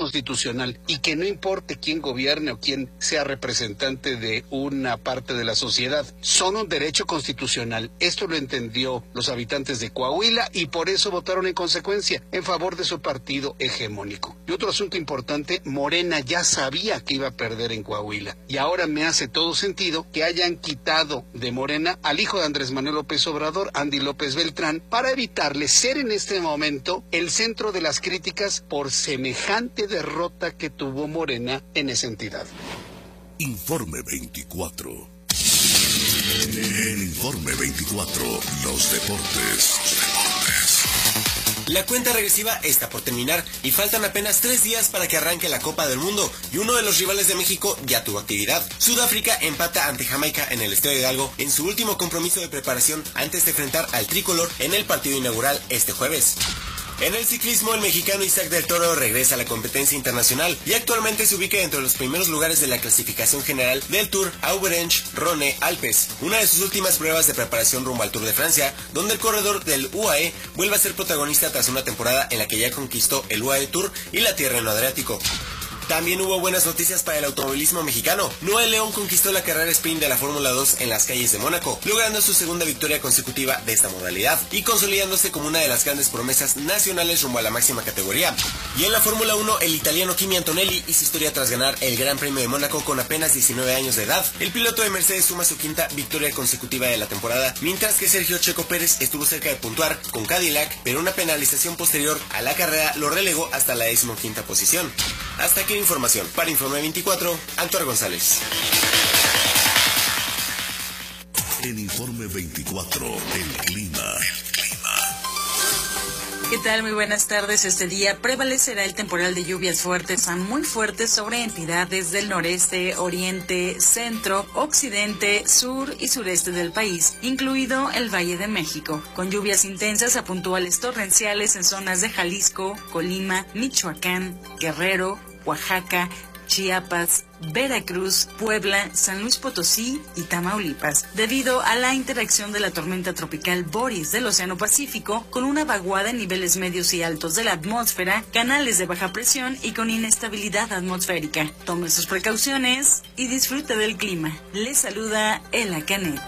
constitucional y que no importe quién gobierne o quién sea representante de una parte de la sociedad, son un derecho constitucional. Esto lo entendió los habitantes de Coahuila y por eso votaron en consecuencia en favor de su partido hegemónico. Y otro asunto importante, Morena ya sabía que iba a perder en Coahuila y ahora me hace todo sentido que hayan quitado de Morena al hijo de Andrés Manuel López Obrador, Andy López Beltrán, para evitarle ser en este momento el centro de las críticas por semejante derrota que tuvo Morena en esa entidad. Informe 24. En Informe 24, los deportes. La cuenta regresiva está por terminar y faltan apenas 3 días para que arranque la Copa del Mundo y uno de los rivales de México ya tuvo actividad. Sudáfrica empata ante Jamaica en el Estadio Hidalgo en su último compromiso de preparación antes de enfrentar al tricolor en el partido inaugural este jueves. En el ciclismo, el mexicano Isaac del Toro regresa a la competencia internacional y actualmente se ubica entre los primeros lugares de la clasificación general del Tour Auvergne-Rhône-Alpes, una de sus últimas pruebas de preparación rumbo al Tour de Francia, donde el corredor del UAE vuelve a ser protagonista tras una temporada en la que ya conquistó el UAE Tour y la tierra en lo Adriático. También hubo buenas noticias para el automovilismo mexicano. Noel León conquistó la carrera sprint de la Fórmula 2 en las calles de Mónaco, logrando su segunda victoria consecutiva de esta modalidad y consolidándose como una de las grandes promesas nacionales rumbo a la máxima categoría. Y en la Fórmula 1, el italiano Kimi Antonelli hizo historia tras ganar el Gran Premio de Mónaco con apenas 19 años de edad. El piloto de Mercedes suma su quinta victoria consecutiva de la temporada, mientras que Sergio Checo Pérez estuvo cerca de puntuar con Cadillac, pero una penalización posterior a la carrera lo relegó hasta la 15ª posición. Hasta aquí la información. Para Informe 24, Antonio González. En Informe 24, el clima. ¿Qué tal? Muy buenas tardes. Este día prevalecerá el temporal de lluvias fuertes a muy fuertes sobre entidades del noreste, oriente, centro, occidente, sur y sureste del país, incluido el Valle de México, con lluvias intensas a puntuales torrenciales en zonas de Jalisco, Colima, Michoacán, Guerrero, Oaxaca, Chiapas, Veracruz, Puebla, San Luis Potosí y Tamaulipas, debido a la interacción de la tormenta tropical Boris del Océano Pacífico con una vaguada en niveles medios y altos de la atmósfera, canales de baja presión y con inestabilidad atmosférica. Tome sus precauciones y disfrute del clima. Les saluda Ela Canet.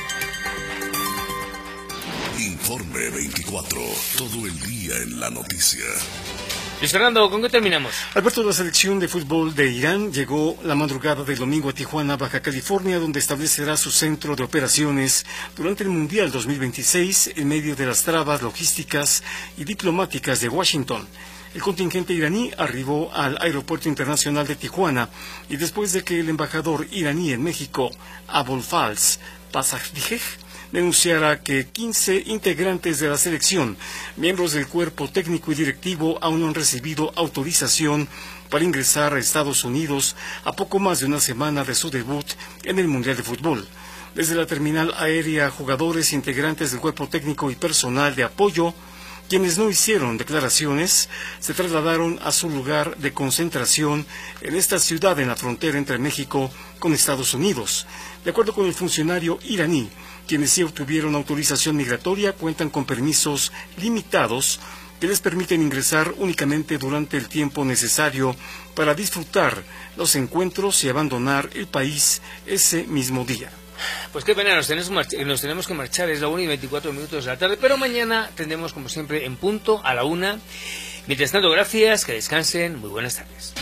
Informe 24, todo el día en la noticia. Luis Fernando, ¿con qué terminamos? Alberto, la selección de fútbol de Irán llegó la madrugada del domingo a Tijuana, Baja California, donde establecerá su centro de operaciones durante el Mundial 2026 en medio de las trabas logísticas y diplomáticas de Washington. El contingente iraní arribó al Aeropuerto Internacional de Tijuana y después de que el embajador iraní en México, Abolfaz Pasajdijeh, denunciara que 15 integrantes de la selección, miembros del cuerpo técnico y directivo, aún no han recibido autorización para ingresar a Estados Unidos a poco más de una semana de su debut en el Mundial de Fútbol. Desde la terminal aérea, jugadores, integrantes del cuerpo técnico y personal de apoyo, quienes no hicieron declaraciones, se trasladaron a su lugar de concentración en esta ciudad en la frontera entre México con Estados Unidos. De acuerdo con el funcionario iraní, quienes sí obtuvieron autorización migratoria cuentan con permisos limitados que les permiten ingresar únicamente durante el tiempo necesario para disfrutar los encuentros y abandonar el país ese mismo día. Pues qué pena, nos tenemos que marchar, es la 1:24 de la tarde, pero mañana tendremos como siempre en punto a la 1. Mientras tanto, gracias, que descansen, muy buenas tardes.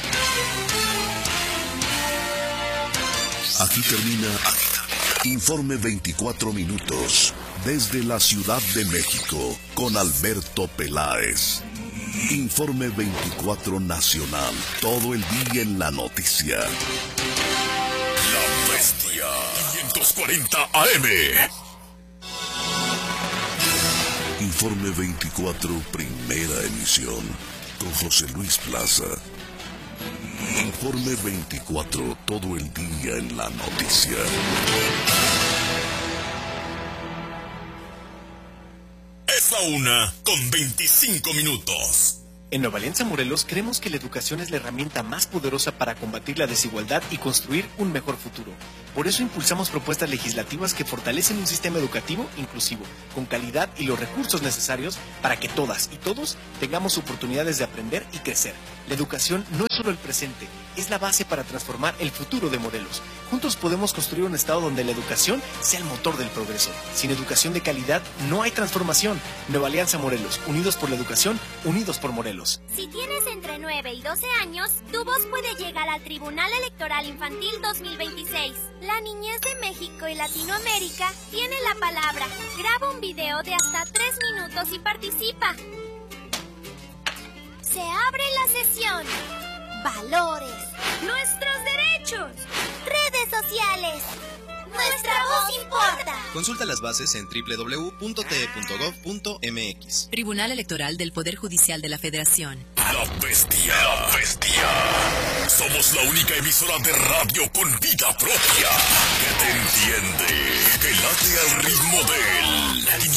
Aquí termina Informe 24 minutos desde la Ciudad de México con Alberto Peláez. Informe 24 nacional, todo el día en la noticia. La Bestia 540 AM. Informe 24 primera emisión con José Luis Plaza. Informe 24, todo el día en la noticia. Es la 1:25. En Nueva Alianza Morelos creemos que la educación es la herramienta más poderosa para combatir la desigualdad y construir un mejor futuro. Por eso impulsamos propuestas legislativas que fortalecen un sistema educativo inclusivo, con calidad y los recursos necesarios para que todas y todos tengamos oportunidades de aprender y crecer. La educación no es solo el presente, es la base para transformar el futuro de Morelos. Juntos podemos construir un estado donde la educación sea el motor del progreso. Sin educación de calidad no hay transformación. Nueva Alianza Morelos, unidos por la educación, unidos por Morelos. Si tienes entre 9 y 12 años, tu voz puede llegar al Tribunal Electoral Infantil 2026. La niñez de México y Latinoamérica tiene la palabra. Graba un video de hasta 3 minutos y participa. Se abre la sesión. Valores. Nuestros derechos. Redes sociales. Nuestra voz importa. Consulta las bases en www.te.gov.mx. Tribunal Electoral del Poder Judicial de la Federación. La Bestia. La Bestia. Somos la única emisora de radio con vida propia que te entiende, que late al ritmo del